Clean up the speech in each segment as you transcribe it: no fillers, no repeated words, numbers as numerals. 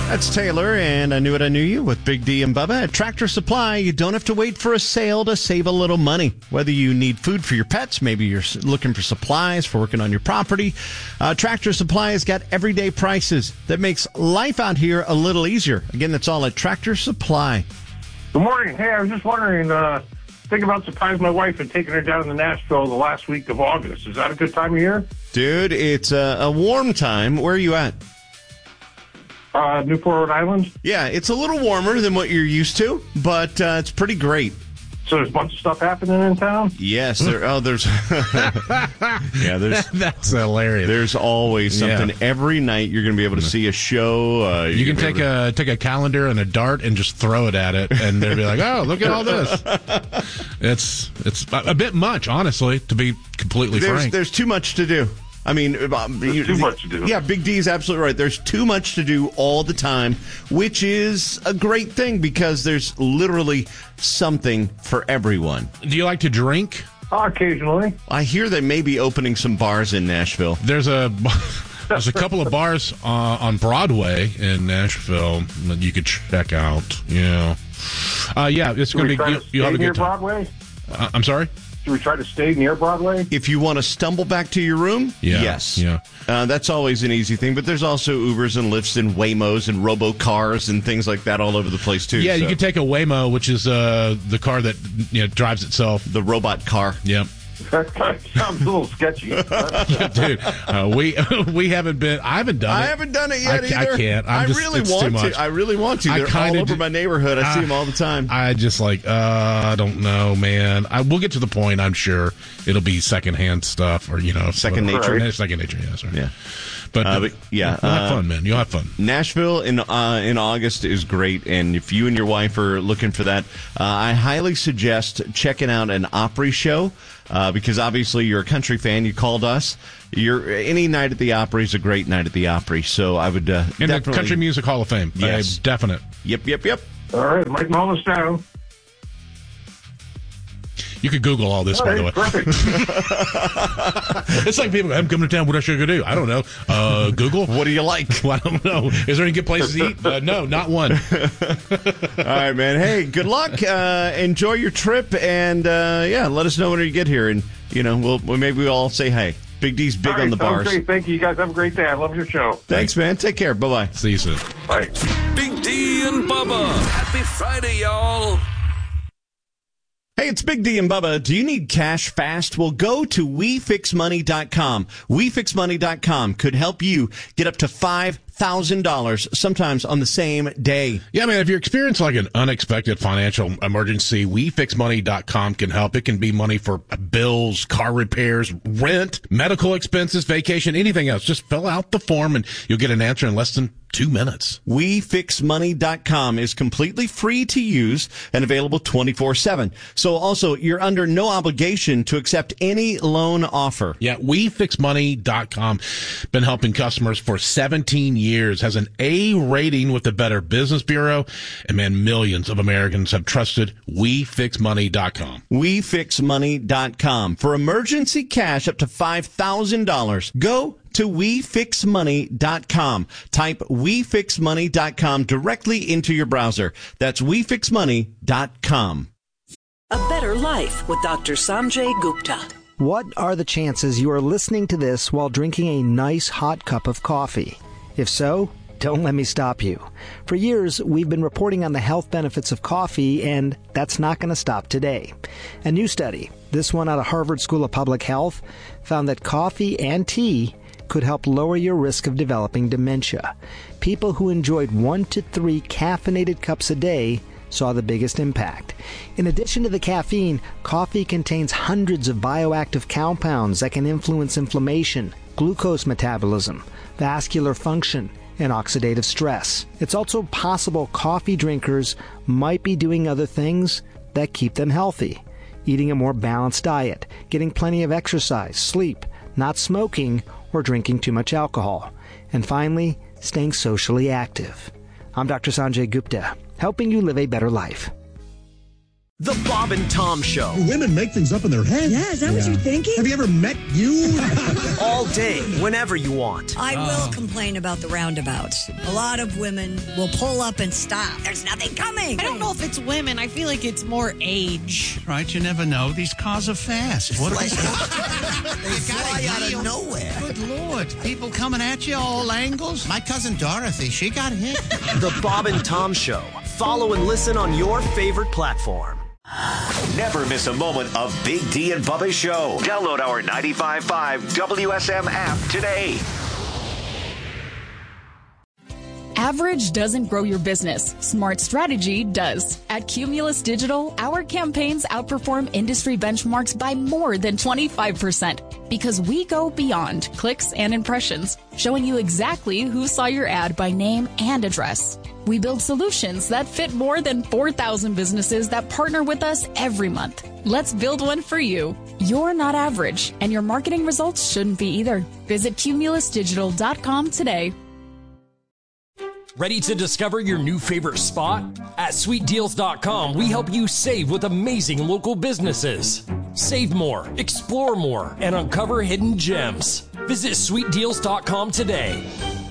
That's Taylor, and I Knew It, I Knew You with Big D and Bubba. At Tractor Supply, you don't have to wait for a sale to save a little money. Whether you need food for your pets, maybe you're looking for supplies for working on your property, Tractor Supply has got everyday prices that makes life out here a little easier. Again, that's all at Tractor Supply. Good morning. Hey, I was just wondering, thinking about surprising my wife and taking her down to Nashville the last week of August. Is that a good time of year? Dude, it's a warm time. Where are you at? Newport, Rhode Island. Yeah, it's a little warmer than what you're used to, but it's pretty great. So there's a bunch of stuff happening in town? Yes, there's That's hilarious. There's always something. Yeah. Every night you're going to be able to see a show. You can take a calendar and a dart and just throw it at it, and they'll be like, "Oh, look at all this." It's a bit much, honestly, to be completely frank. There's too much to do. I mean, There's too much to do. Yeah, Big D is absolutely right. There's too much to do all the time, which is a great thing because there's literally something for everyone. Do you like to drink? Occasionally. I hear they may be opening some bars in Nashville. There's a couple of bars on Broadway in Nashville that you could check out. Yeah, it's going to be. You'll have a good time. Broadway? I'm sorry. Should we try to stay near Broadway? If you want to stumble back to your room, yes. Yeah. That's always an easy thing, but there's also Ubers and Lyfts and Waymos and Robocars and things like that all over the place, too. Yeah, you can take a Waymo, which is the car that drives itself. The robot car. Yep. That sounds a little sketchy. Dude, we haven't been. I haven't done it. I haven't done it yet either. I can't. I really want to. They're all over my neighborhood. I see them all the time. I just I don't know, man. We'll get to the point. I'm sure it'll be secondhand stuff, or second nature. Right. Second nature, yes. Right. Yeah. But yeah, you'll have fun, man. You'll have fun. Nashville in August is great, and if you and your wife are looking for that, I highly suggest checking out an Opry show. Because obviously you're a country fan, you called us. Any night at the Opry is a great night at the Opry. So I would in the Country Music Hall of Fame. Yes, definite. Yep. All right, I'm writing all this down. You could Google all this, by the way. Perfect. It's like people, I'm coming to town. What else should I go do? I don't know. Google. What do you like? Well, I don't know. Is there any good places to eat? No, not one. All right, man. Hey, good luck. Enjoy your trip, and let us know when you get here, and maybe we'll all say hey. Big D's big on the bars. Great. Thank you. You guys have a great day. I love your show. Thanks, man. Take care. Bye-bye. See you soon. Bye. Big D and Bubba. Happy Friday, y'all. Hey, it's Big D and Bubba. Do you need cash fast? Well, go to WeFixMoney.com. WeFixMoney.com could help you get up to $5,000 sometimes on the same day. Yeah, man, if you're experiencing an unexpected financial emergency, WeFixMoney.com can help. It can be money for bills, car repairs, rent, medical expenses, vacation, anything else. Just fill out the form and you'll get an answer in less than 2 minutes. WeFixMoney.com is completely free to use and available 24/7. So also, you're under no obligation to accept any loan offer. Yeah, WeFixMoney.com. Been helping customers for 17 years. Has an A rating with the Better Business Bureau. And man, millions of Americans have trusted WeFixMoney.com. WeFixMoney.com. For emergency cash up to $5,000, go to WeFixMoney.com. Type WeFixMoney.com directly into your browser. That's WeFixMoney.com. A Better Life with Dr. Sanjay Gupta. What are the chances you are listening to this while drinking a nice hot cup of coffee? If so, don't let me stop you. For years, we've been reporting on the health benefits of coffee, and that's not going to stop today. A new study, this one out of Harvard School of Public Health, found that coffee and tea could help lower your risk of developing dementia. People who enjoyed 1 to 3 caffeinated cups a day saw the biggest impact. In addition to the caffeine, coffee contains hundreds of bioactive compounds that can influence inflammation, glucose metabolism, vascular function, and oxidative stress. It's also possible coffee drinkers might be doing other things that keep them healthy. Eating a more balanced diet, getting plenty of exercise, sleep, not smoking, or drinking too much alcohol. And finally, staying socially active. I'm Dr. Sanjay Gupta, helping you live a better life. The Bob and Tom Show. Women make things up in their head. Yeah, is that what you're thinking? Have you ever met you? All day, whenever you want. I will complain about the roundabouts. A lot of women will pull up and stop. There's nothing coming. I don't know if it's women. I feel like it's more age. Right, you never know. These cars are fast. What are they fly out of nowhere. Good Lord. People coming at you all angles. My cousin Dorothy, she got hit. The Bob and Tom Show. Follow and listen on your favorite platform. Never miss a moment of Big D and Bubba's show. Download our 95.5 WSM app today. Average doesn't grow your business. Smart strategy does. At Cumulus Digital, our campaigns outperform industry benchmarks by more than 25% because we go beyond clicks and impressions, showing you exactly who saw your ad by name and address. We build solutions that fit more than 4,000 businesses that partner with us every month. Let's build one for you. You're not average, and your marketing results shouldn't be either. Visit cumulusdigital.com today. Ready to discover your new favorite spot? At sweetdeals.com, we help you save with amazing local businesses. Save more, explore more, and uncover hidden gems. Visit sweetdeals.com today.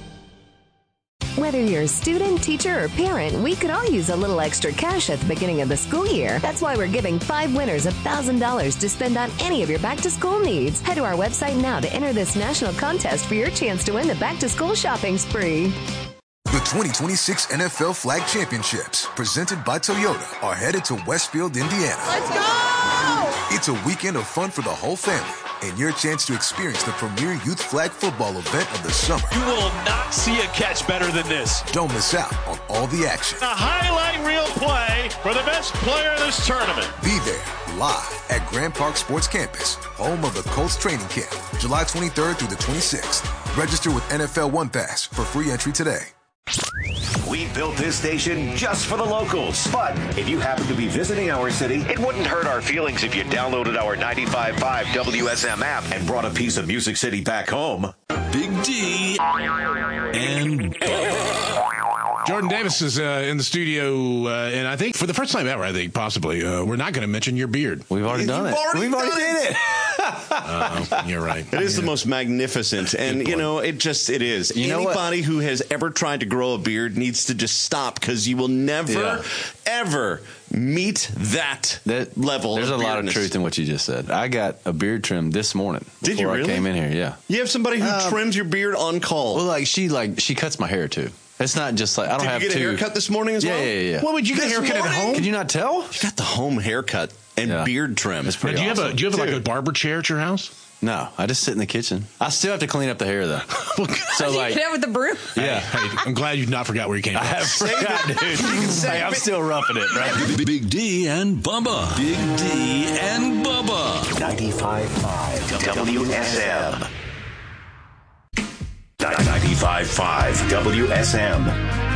Whether you're a student, teacher, or parent, we could all use a little extra cash at the beginning of the school year. That's why we're giving 5 winners $1,000 to spend on any of your back-to-school needs. Head to our website now to enter this national contest for your chance to win the back-to-school shopping spree. The 2026 NFL Flag Championships, presented by Toyota, are headed to Westfield, Indiana. Let's go! It's a weekend of fun for the whole family and your chance to experience the premier youth flag football event of the summer. You will not see a catch better than this. Don't miss out on all the action. A highlight reel play for the best player in this tournament. Be there live at Grand Park Sports Campus, home of the Colts training camp, July 23rd through the 26th. Register with NFL One Pass for free entry today. We built this station just for the locals. But if you happen to be visiting our city, it wouldn't hurt our feelings if you downloaded our 95.5 WSM app and brought a piece of Music City back home. Big D and Jordan Davis is in the studio, and I think for the first time ever, possibly, we're not going to mention your beard. We've already done it. We've already did it. You're right. It is the most magnificent, and it is. Anybody who has ever tried to grow a beard needs to just stop, because you will never, ever meet that level. There's of a lot of truth in what you just said. I got a beard trim this morning. Did you really? I came in here, yeah. You have somebody who trims your beard on call. Well, she cuts my hair too. It's not just like I don't have to. Did you get a haircut this morning as well? Yeah. What would you get a haircut at home? Could you not tell? You got the home haircut and beard trim. It's pretty awesome. Do you have like a barber chair at your house? No, I just sit in the kitchen. I still have to clean up the hair though. So like, get out with the broom. Yeah. Hey, I'm glad you've not forgot where you came from. I have forgot, dude. Hey, I'm still roughing it, right? Big D and Bubba. Big D and Bubba. 95.5 WSM. 95.5 WSM.